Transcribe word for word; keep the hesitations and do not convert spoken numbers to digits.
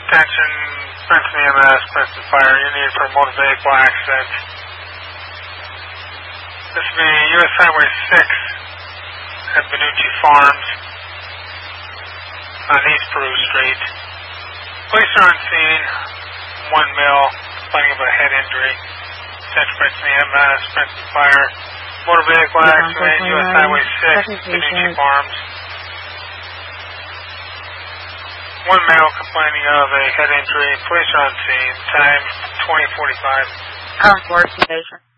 Attention, Princeton E M S, Princeton Fire, you need for a motor vehicle accident. This would be U S Highway six at Benucci Farms on East Peru Street. Police are on scene, one male complaining of a head injury. Attention, Princeton E M S, Princeton Fire, motor vehicle accident, U S Highway six, Benucci Farms. One male complaining of a head injury. Police are on scene. Time twenty forty-five. Unfortunate.